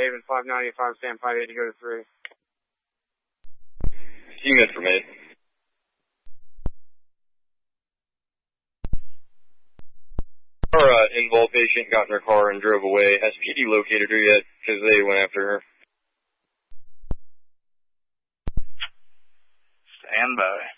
Haven 595, stand 58 to go to 3. Unit from 8. Our involved patient got in her car and drove away. Has PD located her yet? Because they went after her. Stand by.